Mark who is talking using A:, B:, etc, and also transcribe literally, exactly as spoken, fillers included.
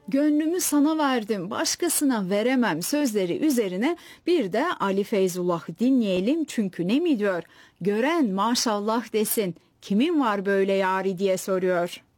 A: Gönlümü sana verdim, başkasına veremem sözleri üzerine bir de Ali Feyzullah'ı dinleyelim çünkü ne mi diyor? Gören maşallah desin, kimin var böyle yari diye soruyor.